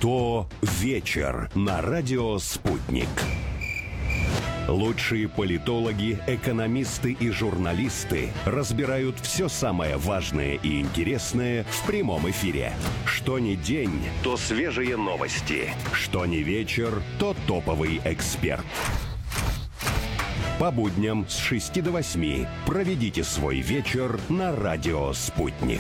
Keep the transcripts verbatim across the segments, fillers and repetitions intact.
Кто вечер на радио «Спутник». Лучшие политологи, экономисты и журналисты разбирают все самое важное и интересное в прямом эфире. Что ни день, то свежие новости. Что ни вечер, то топовый эксперт. По будням с шести до восьми проведите свой вечер на радио «Спутник».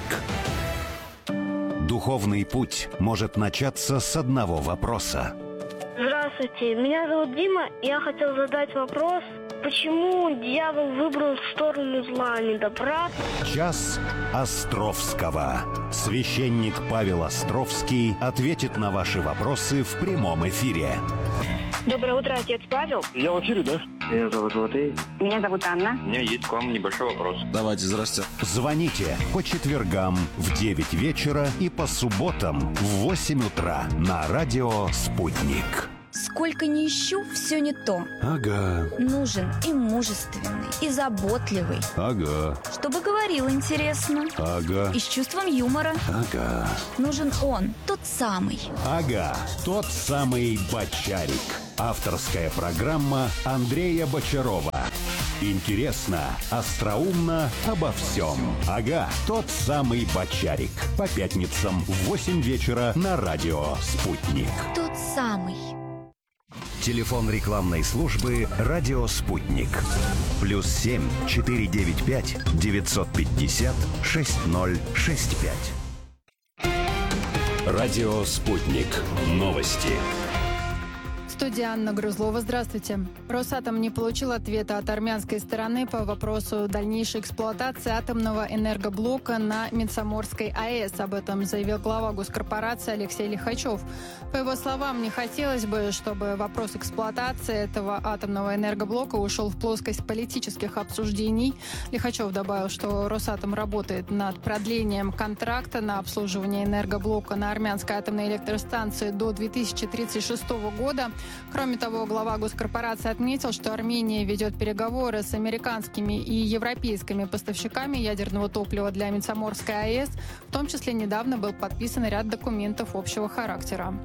Духовный путь может начаться с одного вопроса. Здравствуйте, меня зовут Дима, и я хотел задать вопрос, почему дьявол выбрал сторону зла, а не добра? Час Островского. Священник Павел Островский ответит на ваши вопросы в прямом эфире. Доброе утро, отец Павел. Я в эфире, да? Меня зовут Матвей. Меня зовут Анна. У меня есть к вам небольшой вопрос. Давайте, здрасте. Звоните по четвергам в девять вечера и по субботам в восемь утра на радио «Спутник». Сколько ни ищу, все не то. Ага. Нужен и мужественный, и заботливый. Ага. Чтобы говорил интересно. Ага. И с чувством юмора. Ага. Нужен он, тот самый. Ага, тот самый Бочарик. Авторская программа Андрея Бочарова. Интересно, остроумно, обо всем. Ага, тот самый Бочарик. По пятницам в восемь вечера на радио «Спутник». Тот самый. Телефон рекламной службы «Радио Спутник». Плюс семь четыре девять пять девятьсот пятьдесят шесть ноль шесть пять. Радио «Спутник». Новости. Студия Анна Грузлова. Здравствуйте. Росатом не получил ответа от армянской стороны по вопросу дальнейшей эксплуатации атомного энергоблока на Минсоморской АЭС. Об этом заявил глава госкорпорации Алексей Лихачев. По его словам, не хотелось бы, чтобы вопрос эксплуатации этого атомного энергоблока ушел в плоскость политических обсуждений. Лихачев добавил, что Росатом работает над продлением контракта на обслуживание энергоблока на армянской атомной электростанции до две тысячи тридцать шестого года. Кроме того, глава госкорпорации отметил, что Армения ведет переговоры с американскими и европейскими поставщиками ядерного топлива для Минсоморской АЭС. В том числе недавно был подписан ряд документов общего характера.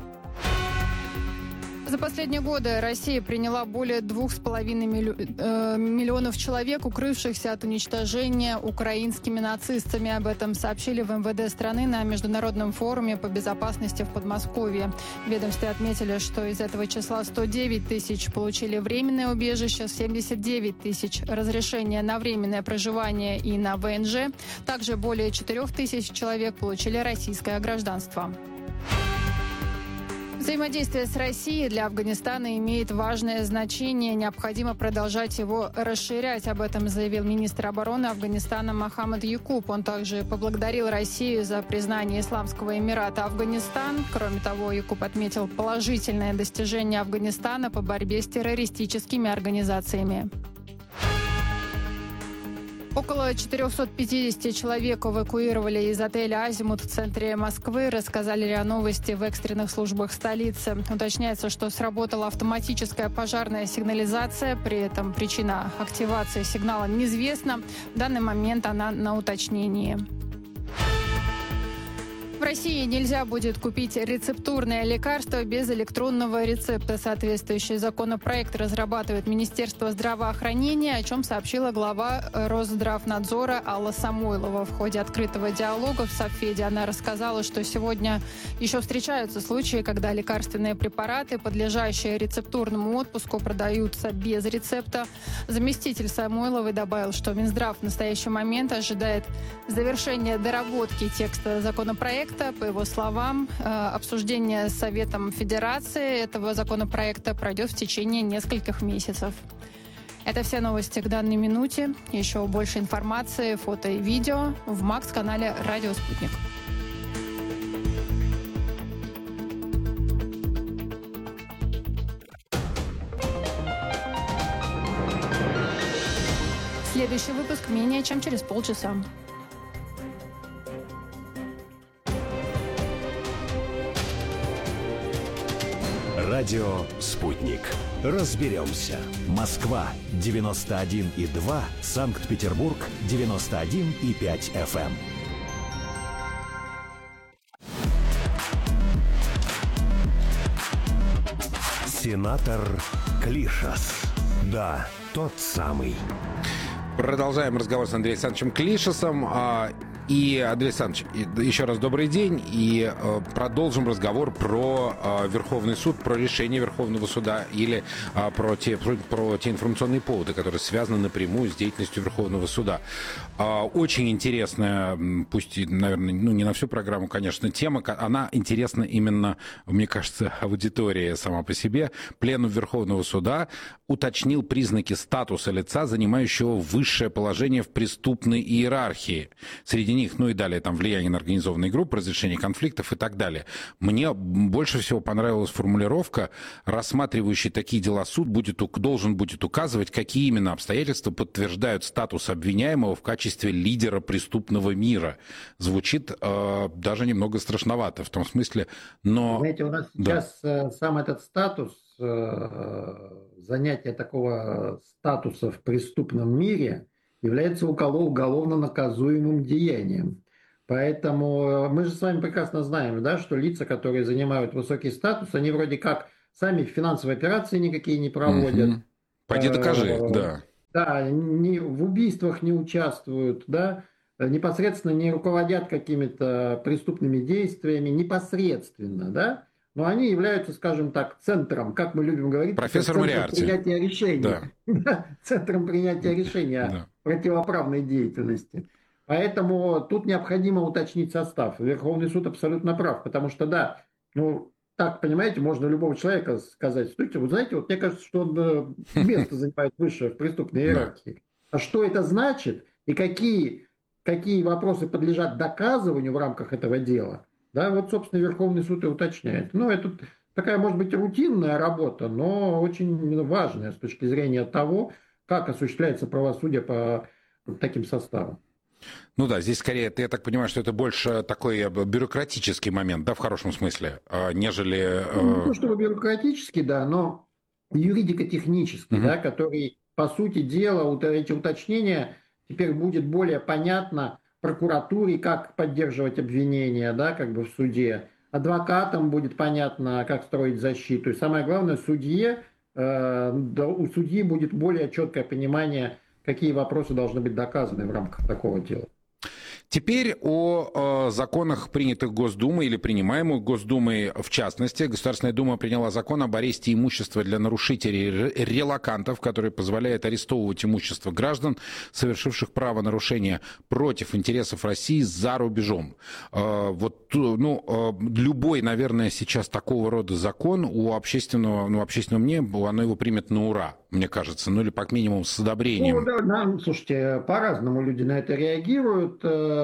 За последние годы Россия приняла более двух с половиной миллионов человек, укрывшихся от уничтожения украинскими нацистами. Об этом сообщили в эм вэ дэ страны на Международном форуме по безопасности в Подмосковье. В ведомстве отметили, что из этого числа сто девять тысяч получили временное убежище, семьдесят девять тысяч разрешение на временное проживание и на вэ эн жэ. Также более четырех тысяч человек получили российское гражданство. Взаимодействие с Россией для Афганистана имеет важное значение. Необходимо продолжать его расширять. Об этом заявил министр обороны Афганистана Мохаммад Якуб. Он также поблагодарил Россию за признание Исламского Эмирата Афганистан. Кроме того, Якуб отметил положительное достижение Афганистана по борьбе с террористическими организациями. Около четырехсот пятидесяти человек эвакуировали из отеля «Азимут» в центре Москвы, рассказали РИА Новости в экстренных службах столицы. Уточняется, что сработала автоматическая пожарная сигнализация, при этом причина активации сигнала неизвестна. В данный момент она на уточнении. В России нельзя будет купить рецептурное лекарство без электронного рецепта. Соответствующий законопроект разрабатывает Министерство здравоохранения, о чем сообщила глава Росздравнадзора Алла Самойлова. В ходе открытого диалога в Совфеде она рассказала, что сегодня еще встречаются случаи, когда лекарственные препараты, подлежащие рецептурному отпуску, продаются без рецепта. Заместитель Самойловой добавил, что Минздрав в настоящий момент ожидает завершения доработки текста законопроекта. По его словам, обсуждение с Советом Федерации этого законопроекта пройдет в течение нескольких месяцев. Это все новости к данной минуте. Еще больше информации, фото и видео в Макс-канале «Радио Спутник». Следующий выпуск менее чем через полчаса. Радио «Спутник». Разберемся. Москва девяносто один и два, Санкт-Петербург девяносто один и пять эф эм. Сенатор Клишас. Да, тот самый. Продолжаем разговор с Андреем Александровичем Клишасом. И, Андрей Александрович, еще раз добрый день. И продолжим разговор про Верховный суд, про решение Верховного суда или про те, про те информационные поводы, которые связаны напрямую с деятельностью Верховного суда. Очень интересная, пусть, наверное, ну, не на всю программу, конечно, тема. Она интересна именно, мне кажется, аудитории сама по себе. Пленум Верховного суда уточнил признаки статуса лица, занимающего высшее положение в преступной иерархии. Среди них, ну и далее, там, влияние на организованные группы, разрешение конфликтов и так далее. Мне больше всего понравилась формулировка: рассматривающий такие дела суд будет, должен будет указывать, какие именно обстоятельства подтверждают статус обвиняемого в качестве лидера преступного мира. Звучит э, даже немного страшновато в том смысле, но... Знаете, у нас да. сейчас сам этот статус, занятие такого статуса в преступном мире является уголовно наказуемым деянием. Поэтому мы же с вами прекрасно знаем, да, что лица, которые занимают высокий статус, они вроде как сами финансовые операции никакие не проводят. Угу. Пойди докажи, да. Да, не, в убийствах не участвуют, да, непосредственно не руководят какими-то преступными действиями, непосредственно, да. Но они являются, скажем так, центром, как мы любим говорить, профессор центром принятия решения. Да. Центром принятия решения да. противоправной деятельности. Поэтому тут необходимо уточнить состав. Верховный суд абсолютно прав, потому что, да, ну, так, понимаете, можно любого человека сказать: слушайте, вы знаете, вот мне кажется, что он место занимает высшее в преступной иерархии. А что это значит и какие, какие вопросы подлежат доказыванию в рамках этого дела? Да, вот, собственно, Верховный суд и уточняет. Ну, это такая, может быть, рутинная работа, но очень важная с точки зрения того, как осуществляется правосудие по таким составам. Ну да, здесь скорее, я так понимаю, что это больше такой бюрократический момент, да, в хорошем смысле, нежели... Ну, не то чтобы бюрократический, да, но юридико-технический, угу. да, который, по сути дела, вот эти уточнения теперь будет более понятно прокуратуре, как поддерживать обвинения, да, как бы в суде. Адвокатам будет понятно, как строить защиту. И самое главное, судье, э, да, у судьи будет более четкое понимание, какие вопросы должны быть доказаны в рамках такого дела. Теперь о, о законах, принятых Госдумой или принимаемых Госдумой в частности. Государственная Дума приняла закон об аресте имущества для нарушителей релокантов, который позволяет арестовывать имущество граждан, совершивших правонарушение против интересов России за рубежом. Вот, ну, любой, наверное, сейчас такого рода закон у общественного, ну, общественного мнения, оно его примет на ура, мне кажется, ну или, как минимум, с одобрением. Ну, да, да, слушайте, по-разному люди на это реагируют.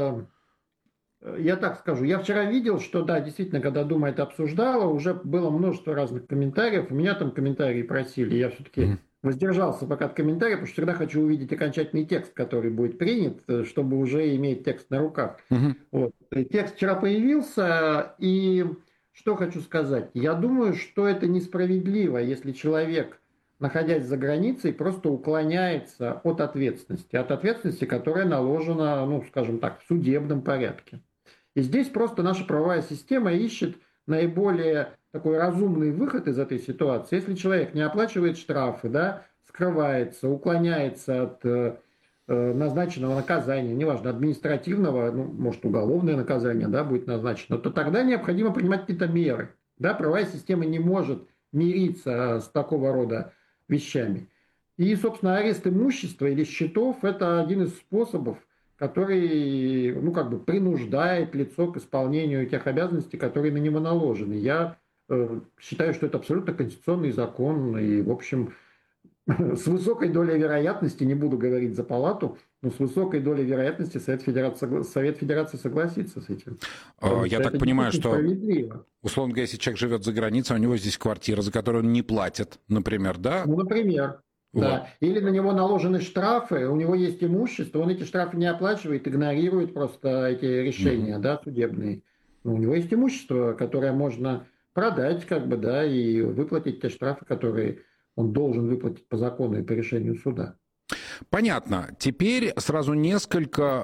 Я так скажу, я вчера видел, что да, действительно, когда Дума это обсуждала, уже было множество разных комментариев. У меня там комментарии просили, я все-таки mm-hmm. воздержался пока от комментариев, потому что всегда хочу увидеть окончательный текст, который будет принят, чтобы уже иметь текст на руках. Mm-hmm. Вот. Текст вчера появился, и что хочу сказать. Я думаю, что это несправедливо, если человек, находясь за границей, просто уклоняется от ответственности. От ответственности, которая наложена, ну, скажем так, в судебном порядке. И здесь просто наша правовая система ищет наиболее такой разумный выход из этой ситуации. Если человек не оплачивает штрафы, да, скрывается, уклоняется от э, назначенного наказания, неважно, административного, ну, может, уголовное наказание, да, будет назначено, то тогда необходимо принимать какие-то меры. Да, правовая система не может мириться с такого рода вещами. И, собственно, арест имущества или счетов – это один из способов, который, ну, как бы принуждает лицо к исполнению тех обязанностей, которые на него наложены. Я э, считаю, что это абсолютно конституционный закон, и, в общем, с высокой долей вероятности, не буду говорить за палату, но с высокой долей вероятности Совет Федерации, Совет Федерации согласится с этим. Я так понимаю, что, условно говоря, если человек живет за границей, у него здесь квартира, за которую он не платит, например, да? Ну, например. Вот. Да. Или на него наложены штрафы, у него есть имущество, он эти штрафы не оплачивает, игнорирует просто эти решения, mm-hmm. да, судебные. Но у него есть имущество, которое можно продать, как бы, да, и выплатить те штрафы, которые он должен выплатить по закону и по решению суда. Понятно. Теперь сразу несколько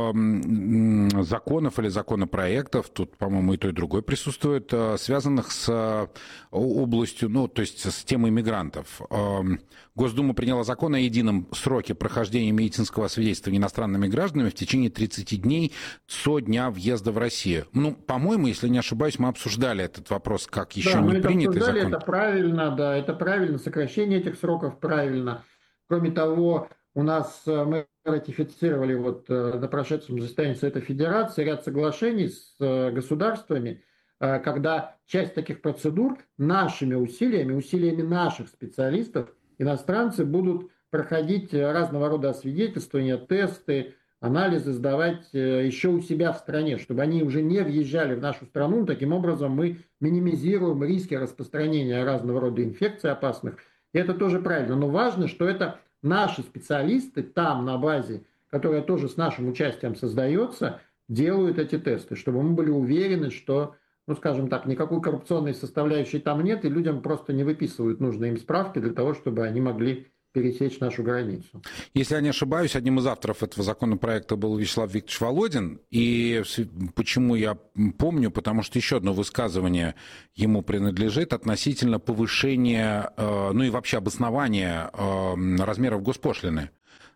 э, законов или законопроектов, тут, по-моему, и то, и другое присутствует, э, связанных с э, областью, ну, то есть с темой мигрантов. Э, Госдума приняла закон о едином сроке прохождения медицинского освидетельствования иностранными гражданами в течение тридцати дней со дня въезда в Россию. Ну, по-моему, если не ошибаюсь, мы обсуждали этот вопрос, как еще да, не мы это принятый обсуждали, закон. Это правильно, да, это правильно, сокращение этих сроков правильно. Кроме того, у нас мы ратифицировали вот на прошедшем заседании Совета Федерации ряд соглашений с государствами, когда часть таких процедур нашими усилиями, усилиями наших специалистов, иностранцы будут проходить разного рода освидетельствования, тесты, анализы сдавать еще у себя в стране, чтобы они уже не въезжали в нашу страну. Таким образом мы минимизируем риски распространения разного рода инфекций опасных. И это тоже правильно. Но важно, что это наши специалисты там на базе, которая тоже с нашим участием создается, делают эти тесты, чтобы мы были уверены, что, ну скажем так, никакой коррупционной составляющей там нет, и людям просто не выписывают нужные им справки для того, чтобы они могли пересечь нашу границу. Если я не ошибаюсь, одним из авторов этого законопроекта был Вячеслав Викторович Володин. И почему я помню? Потому что еще одно высказывание ему принадлежит относительно повышения, ну и вообще обоснования размеров госпошлины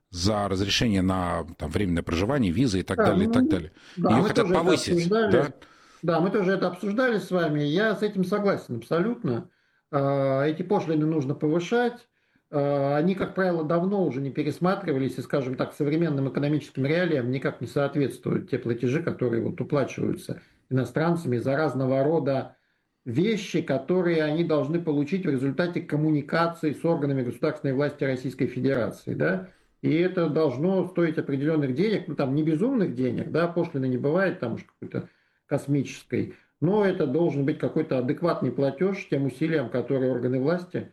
за разрешение на там, временное проживание, визы и так да, далее, ну, и так далее. Да, Ее хотят повысить. Да? да, мы тоже это обсуждали с вами. Я с этим согласен абсолютно. Эти пошлины нужно повышать. Они, как правило, давно уже не пересматривались и, скажем так, современным экономическим реалиям никак не соответствуют те платежи, которые вот уплачиваются иностранцами за разного рода вещи, которые они должны получить в результате коммуникации с органами государственной власти Российской Федерации. Да? И это должно стоить определенных денег, ну там не безумных денег, да, пошлины не бывает там уж какой-то космической, но это должен быть какой-то адекватный платеж тем усилиям, которые органы власти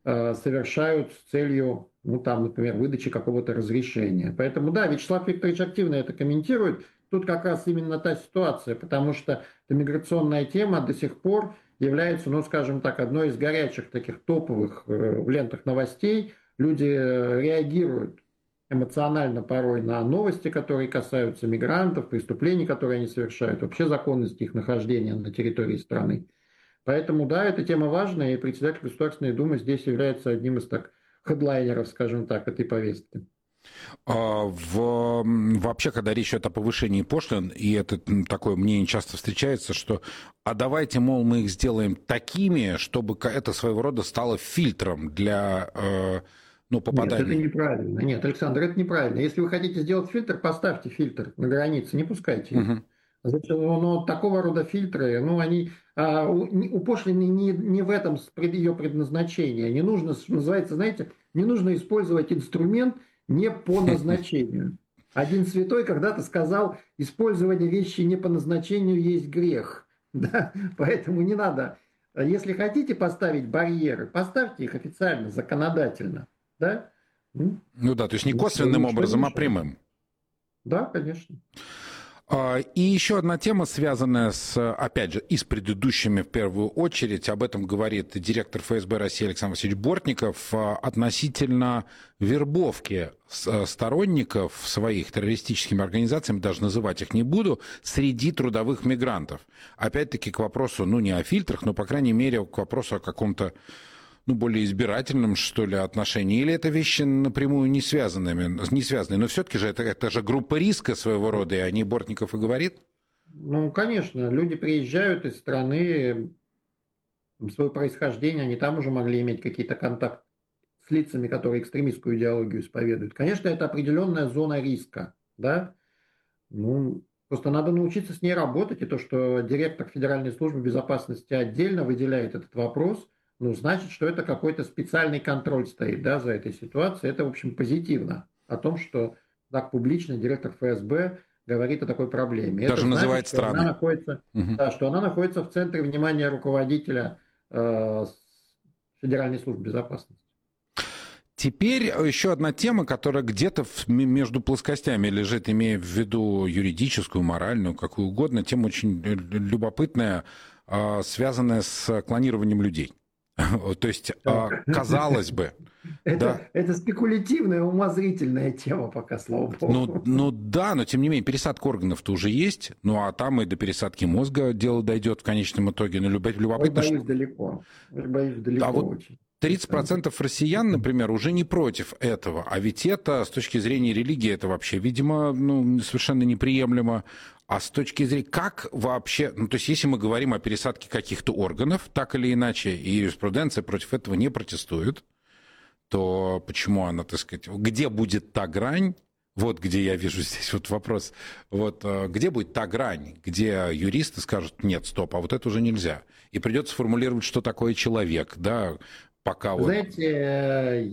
совершают с целью, ну там, например, выдачи какого-то разрешения. Поэтому, да, Вячеслав Викторович активно это комментирует. Тут как раз именно та ситуация, потому что эта миграционная тема до сих пор является, ну, скажем так, одной из горячих таких топовых в лентах новостей. Люди реагируют эмоционально порой на новости, которые касаются мигрантов, преступлений, которые они совершают, вообще законности их нахождения на территории страны. Поэтому, да, эта тема важная, и председатель Государственной Думы здесь является одним из так хедлайнеров, скажем так, этой повестки. В, вообще, когда речь идет о повышении пошлин, и это такое мнение часто встречается, что а давайте, мол, мы их сделаем такими, чтобы это своего рода стало фильтром для ну, попадания. Нет, это неправильно. Нет, Александр, это неправильно. Если вы хотите сделать фильтр, поставьте фильтр на границе, не пускайте их. Угу. Но такого рода фильтры, ну, они, а, у, у пошлины не, не в этом ее предназначение. Не нужно, что называется, знаете, не нужно использовать инструмент не по назначению. Один святой когда-то сказал, использование вещи не по назначению есть грех. Да? Поэтому не надо. Если хотите поставить барьеры, поставьте их официально, законодательно. Да? Ну да, то есть не косвенным образом, а прямым. Да, конечно. И еще одна тема, связанная с, опять же, и с предыдущими в первую очередь, об этом говорит директор эф эс бэ России Александр Васильевич Бортников, относительно вербовки сторонников своих террористическими организациями, даже называть их не буду, среди трудовых мигрантов. Опять-таки к вопросу, ну не о фильтрах, но, по крайней мере, к вопросу о каком-то ну, более избирательном, что ли, отношении, или это вещи напрямую не связанными, не связанные, но все-таки же это, это же группа риска своего рода, и о ней Бортников и говорит? Ну, конечно, люди приезжают из страны, свое происхождение, они там уже могли иметь какие-то контакты с лицами, которые экстремистскую идеологию исповедуют. Конечно, это определенная зона риска, да, ну, просто надо научиться с ней работать, и то, что директор Федеральной службы безопасности отдельно выделяет этот вопрос, ну, значит, что это какой-то специальный контроль стоит, да, за этой ситуацией. Это, в общем, позитивно о том, что так публично директор эф эс бэ говорит о такой проблеме. Даже это называет значит, страны. Она находится, угу. да, что она находится в центре внимания руководителя э, Федеральной службы безопасности. Теперь еще одна тема, которая где-то между плоскостями лежит, имея в виду юридическую, моральную, какую угодно. Тема очень любопытная, связанная с клонированием людей. То есть, казалось бы... Это, да. это спекулятивная, умозрительная тема пока, слава богу. Ну, ну да, но тем не менее, пересадка органов-то уже есть, ну а там и до пересадки мозга дело дойдет в конечном итоге. Ну, любопытно, Ой, боюсь, что... далеко. Ой, боюсь, далеко а вот очень. тридцать процентов россиян, например, уже не против этого. А ведь это, с точки зрения религии, это вообще, видимо, ну, совершенно неприемлемо. А с точки зрения, как вообще... Ну, то есть, если мы говорим о пересадке каких-то органов, так или иначе, и юриспруденция против этого не протестует, то почему она, так сказать... Где будет та грань? Вот где я вижу здесь вот вопрос. Вот где будет та грань, где юристы скажут, нет, стоп, а вот это уже нельзя. И придется формулировать, что такое человек, да, пока вот... Знаете,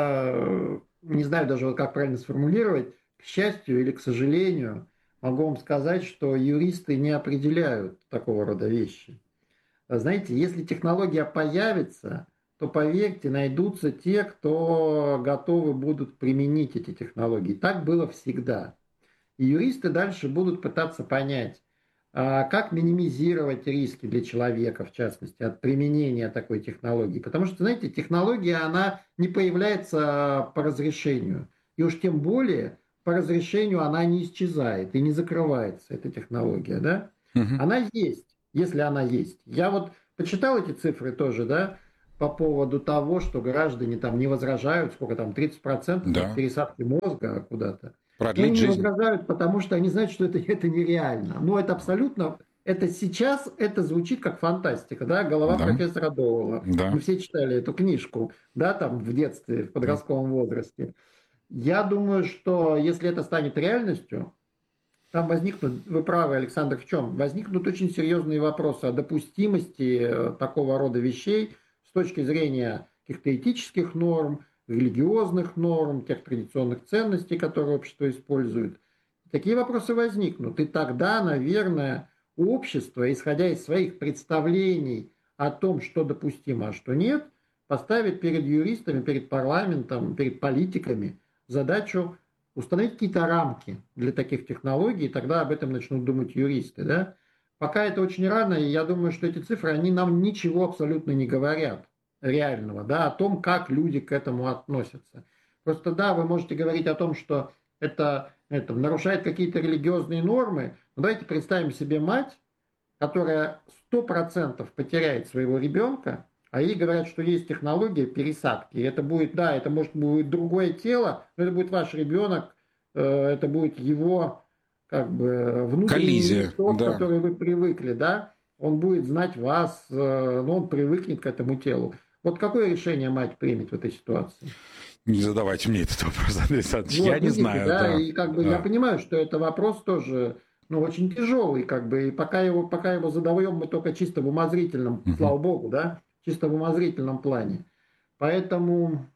я не знаю даже, вот как правильно сформулировать. К счастью или к сожалению, могу вам сказать, что юристы не определяют такого рода вещи. Знаете, если технология появится, то, поверьте, найдутся те, кто готовы будут применить эти технологии. Так было всегда. И юристы дальше будут пытаться понять, как минимизировать риски для человека, в частности, от применения такой технологии. Потому что, знаете, технология, она не появляется по разрешению. И уж тем более по разрешению она не исчезает и не закрывается, эта технология. Да? Угу. Она есть, если она есть. Я вот почитал эти цифры тоже, да, по поводу того, что граждане там не возражают, сколько там, тридцать процентов да. от пересадки мозга куда-то. Продлить они жизнь. Не возражают, потому что они знают, что это, это нереально. Но это абсолютно, это сейчас, это звучит как фантастика, да, голова да. профессора Доуэлла. Да. Мы все читали эту книжку, да, там в детстве, в подростковом да. возрасте. Я думаю, что если это станет реальностью, там возникнут, вы правы, Александр, в чем? Возникнут очень серьезные вопросы о допустимости такого рода вещей с точки зрения каких-то этических норм, религиозных норм, тех традиционных ценностей, которые общество использует. Такие вопросы возникнут. И тогда, наверное, общество, исходя из своих представлений о том, что допустимо, а что нет, поставит перед юристами, перед парламентом, перед политиками задачу установить какие-то рамки для таких технологий, и тогда об этом начнут думать юристы. Да? Пока это очень рано, и я думаю, что эти цифры, они нам ничего абсолютно не говорят реального, да, о том, как люди к этому относятся. Просто да, вы можете говорить о том, что это, это нарушает какие-то религиозные нормы, но давайте представим себе мать, которая сто процентов потеряет своего ребенка, а ей говорят, что есть технология пересадки. И это будет, да, это может быть другое тело, но это будет ваш ребенок, это будет его как бы внутренний листок, да. который вы привыкли, да, он будет знать вас, но он привыкнет к этому телу. Вот какое решение мать примет в этой ситуации? Не задавайте мне этот вопрос, Андрей Александрович, вот, я видите, не знаю. Да, да. И как бы да. я понимаю, что это вопрос тоже, ну, очень тяжелый, как бы, и пока его, пока его задаем мы только чисто в умозрительном, угу. слава богу, да, чисто в умозрительном плане. Поэтому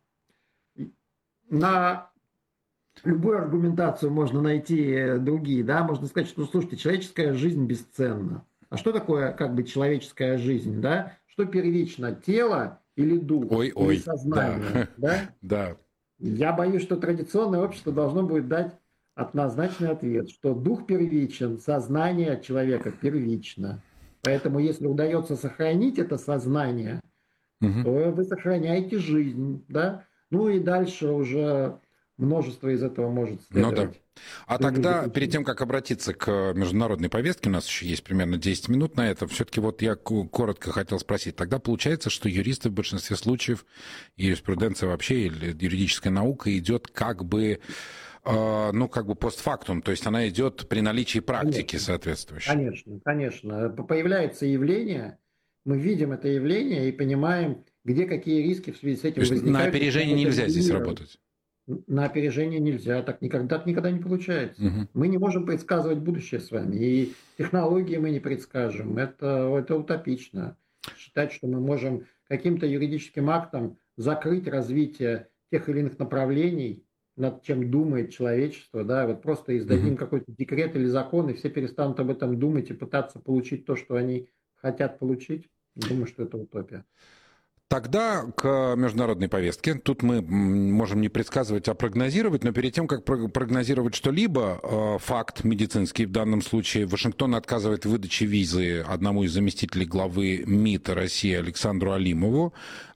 на любую аргументацию можно найти другие, да, можно сказать, что, слушайте, человеческая жизнь бесценна. А что такое, как бы, человеческая жизнь, да? Что первично, тело или дух, ой, или ой, сознание, да. да? да? Я боюсь, что традиционное общество должно будет дать однозначный ответ, что дух первичен, сознание человека первично. Поэтому, если удается сохранить это сознание, угу. то вы сохраняете жизнь, да? Ну и дальше уже множество из этого может следовать. Ну да. А тогда, перед тем, как обратиться к международной повестке, у нас еще есть примерно десять минут на это, все-таки вот я коротко хотел спросить. Тогда получается, что юристы в большинстве случаев, юриспруденция вообще, или юридическая наука идет как бы, э, ну, как бы постфактум, то есть она идет при наличии практики конечно, соответствующей. Конечно, конечно. Появляется явление, мы видим это явление и понимаем, где какие риски в связи с этим возникают. На опережение нельзя здесь работать. На опережение нельзя, так никогда, так никогда не получается. Угу. Мы не можем предсказывать будущее с вами, и технологии мы не предскажем. Это, это утопично. Считать, что мы можем каким-то юридическим актом закрыть развитие тех или иных направлений, над чем думает человечество, да, вот просто издадим угу. какой-то декрет или закон, и все перестанут об этом думать и пытаться получить то, что они хотят получить. Думаю, что это утопия. Тогда к международной повестке. Тут мы можем не предсказывать, а прогнозировать, но перед тем, как прогнозировать что-либо, факт медицинский в данном случае, Вашингтон отказывает в выдаче визы одному из заместителей главы МИД России Александру Алимову.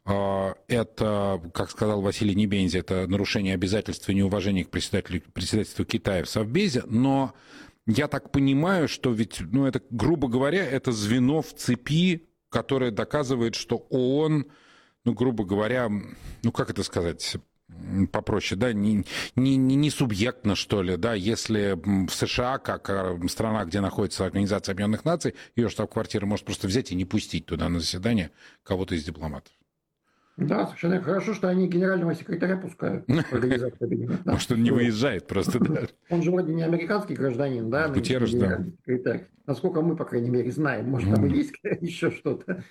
Это, как сказал Василий Небензи, это нарушение обязательств и неуважение к председателю, председательству Китая в Совбезе, но я так понимаю, что ведь, ну, это, грубо говоря, это звено в цепи, которое доказывает, что ООН, ну, грубо говоря, ну, как это сказать попроще, да, не, не, не субъектно, что ли, да, если в США, как страна, где находится Организация Объединенных Наций, ее штаб-квартира может просто взять и не пустить туда на заседание кого-то из дипломатов. Да, совершенно хорошо, что они генерального секретаря пускают. Может, он не выезжает просто, да. Он же вроде не американский гражданин, да? Гутерреш, да. Насколько мы, по крайней мере, знаем. Может, там и есть еще что-то.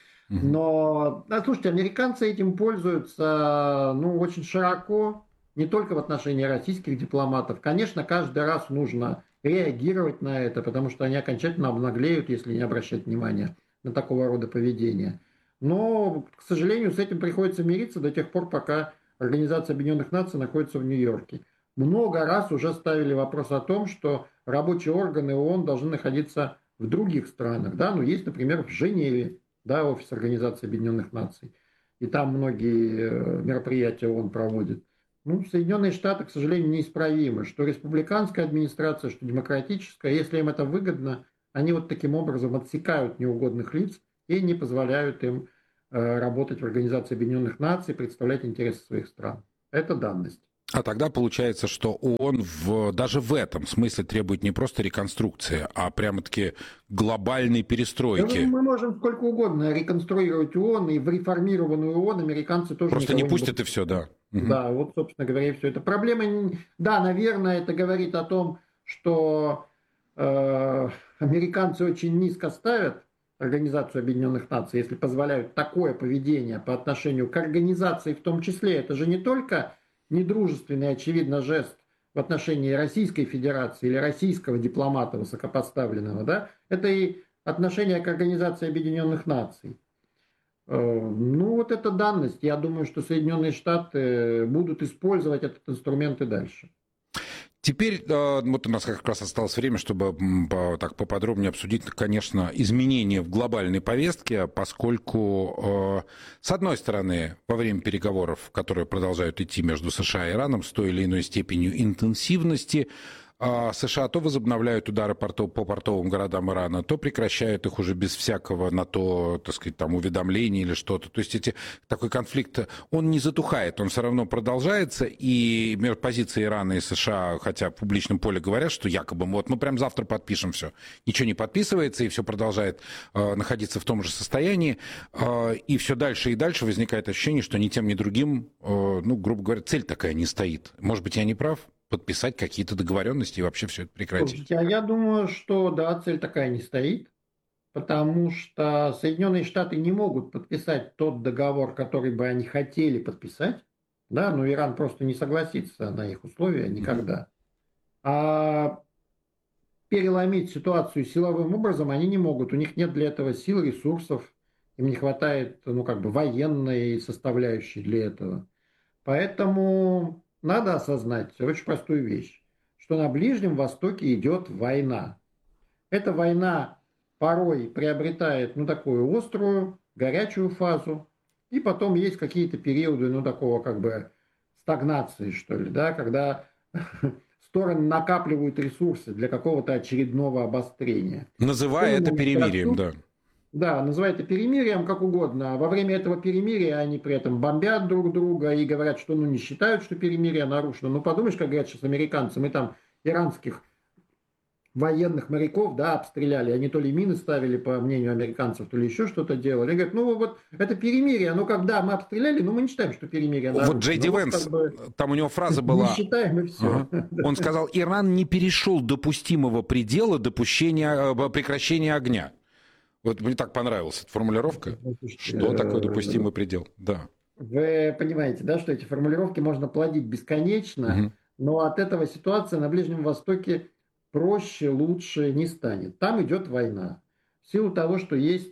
Но, да, слушайте, американцы этим пользуются, ну, очень широко, не только в отношении российских дипломатов. Конечно, каждый раз нужно реагировать на это, потому что они окончательно обнаглеют, если не обращать внимания на такого рода поведение. Но, к сожалению, с этим приходится мириться до тех пор, пока Организация Объединенных Наций находится в Нью-Йорке. Много раз уже ставили вопрос о том, что рабочие органы ООН должны находиться в других странах. Да? Ну, есть, например, в Женеве, да, офис Организации Объединенных Наций. И там многие мероприятия ООН проводят. Ну, Соединенные Штаты, к сожалению, неисправимы. Что республиканская администрация, что демократическая. Если им это выгодно, они вот таким образом отсекают неугодных лиц и не позволяют им э, работать в Организации Объединенных Наций, представлять интересы своих стран. Это данность. А тогда получается, что ООН в, даже в этом смысле требует не просто реконструкции, а прямо-таки глобальной перестройки. Да, мы можем сколько угодно реконструировать ООН, и в реформированную ООН американцы тоже... Просто не пустят не и все, да. Да, угу. Вот, собственно говоря, и все. Это проблема... Да, наверное, это говорит о том, что э, американцы очень низко ставят Организацию Объединенных Наций, если позволяют такое поведение по отношению к организации в том числе. Это же не только недружественный, очевидно, жест в отношении Российской Федерации или российского дипломата высокопоставленного, да? Это и отношение к Организации Объединенных Наций. Ну, вот это данность. Я думаю, что Соединенные Штаты будут использовать этот инструмент и дальше. Теперь вот у нас как раз осталось время, чтобы так поподробнее обсудить, конечно, изменения в глобальной повестке, поскольку, с одной стороны, во время переговоров, которые продолжают идти между США и Ираном с той или иной степенью интенсивности, США то возобновляют удары по портовым городам Ирана, то прекращают их уже без всякого на то, так сказать, там, уведомления или что-то. То есть эти, такой конфликт, он не затухает, он все равно продолжается, и позиции Ирана и США, хотя в публичном поле говорят, что якобы вот мы прям завтра подпишем все. Ничего не подписывается, и все продолжает э, находиться в том же состоянии, э, и все дальше и дальше возникает ощущение, что ни тем, ни другим, э, ну, грубо говоря, цель такая не стоит. Может быть, я не прав? Подписать какие-то договоренности и вообще все это прекратить? Слушайте, а я думаю, что да, цель такая не стоит, потому что Соединенные Штаты не могут подписать тот договор, который бы они хотели подписать, да, но Иран просто не согласится на их условия никогда. А переломить ситуацию силовым образом они не могут, у них нет для этого сил, ресурсов, им не хватает, ну, как бы военной составляющей для этого. Поэтому... Надо осознать очень простую вещь, что на Ближнем Востоке идет война. Эта война порой приобретает, ну, такую острую, горячую фазу, и потом есть какие-то периоды, ну, такого как бы стагнации, что ли, да, когда стороны накапливают ресурсы для какого-то очередного обострения. Называя это перемирием, да. Да, называй это перемирием, как угодно. Во время этого перемирия они при этом бомбят друг друга и говорят, что ну, не считают, что перемирие нарушено. Ну, подумаешь, как говорят сейчас американцы, мы там иранских военных моряков, да, обстреляли. Они то ли мины ставили, по мнению американцев, то ли еще что-то делали. И говорят, ну, вот это перемирие. Ну, когда мы обстреляли, ну, мы не считаем, что перемирие нарушено. Вот Джей Ди ну, Вэнс, как бы, там у него фраза была... Не считаем, и все. Ага. Он сказал, Иран не перешел допустимого предела допущения, прекращения огня. Вот мне так понравилась эта формулировка. Что такое допустимый предел? Да. Вы понимаете, да, что эти формулировки можно плодить бесконечно, угу. но от этого ситуация на Ближнем Востоке проще, лучше не станет. Там идет война. В силу того, что есть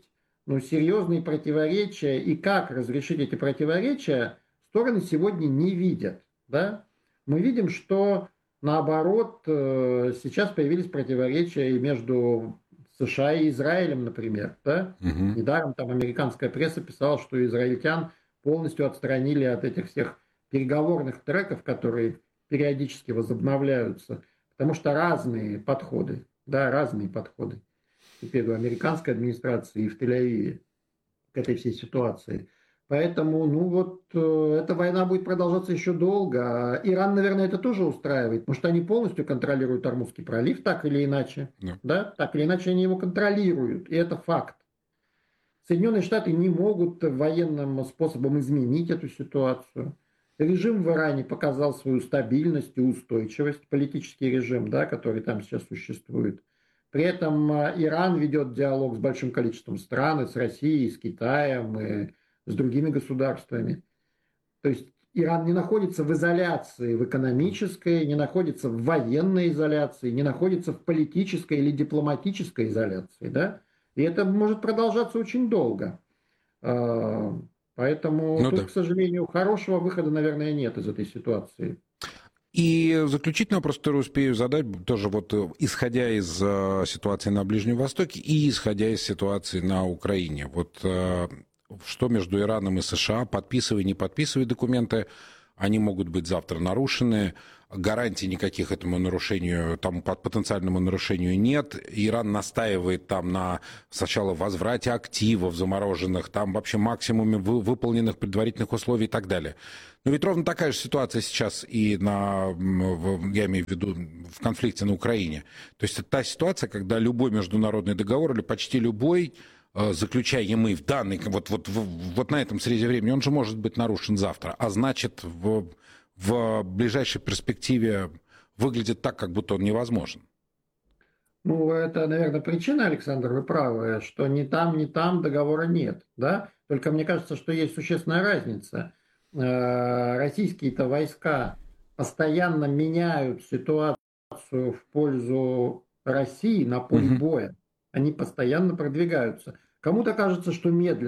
ну, серьезные противоречия и как разрешить эти противоречия, стороны сегодня не видят. Да? Мы видим, что наоборот, сейчас появились противоречия и между США и Израилем, например. Да? Угу. Недаром там американская пресса писала, что израильтян полностью отстранили от этих всех переговорных треков, которые периодически возобновляются, потому что разные подходы, да, разные подходы теперь у американской администрации и в Тель-Авиве к этой всей ситуации. Поэтому, ну вот, э, эта война будет продолжаться еще долго. А Иран, наверное, это тоже устраивает, потому что они полностью контролируют Ормузский пролив, так или иначе. Да. Да? Так или иначе они его контролируют, и это факт. Соединенные Штаты не могут военным способом изменить эту ситуацию. Режим в Иране показал свою стабильность и устойчивость, политический режим, да, который там сейчас существует. При этом Иран ведет диалог с большим количеством стран, и с Россией, и с Китаем, и с другими государствами. То есть Иран не находится в изоляции, в экономической, не находится в военной изоляции, не находится в политической или дипломатической изоляции. Да? И это может продолжаться очень долго. Поэтому ну, тут, да. к сожалению, хорошего выхода, наверное, нет из этой ситуации. И заключительный вопрос, который успею задать, тоже вот исходя из э, ситуации на Ближнем Востоке и исходя из ситуации на Украине. Вот э, что между Ираном и США, подписывая, не подписывая документы, они могут быть завтра нарушены, гарантий никаких этому нарушению, там потенциальному нарушению нет. Иран настаивает там на сначала возврате активов замороженных, там вообще максимуме выполненных предварительных условий и так далее. Но ведь ровно такая же ситуация сейчас и на, я имею в виду, в конфликте на Украине. То есть это та ситуация, когда любой международный договор или почти любой, заключаемый в данный, вот, вот, вот на этом срезе времени, он же может быть нарушен завтра. А значит, в, в ближайшей перспективе выглядит так, как будто он невозможен. Ну, это, наверное, причина, Александр, вы правы, что ни там, ни там договора нет. Да? Только мне кажется, что есть существенная разница. Российские-то войска постоянно меняют ситуацию в пользу России на поле боя. Они постоянно продвигаются. Кому-то кажется, что медленно.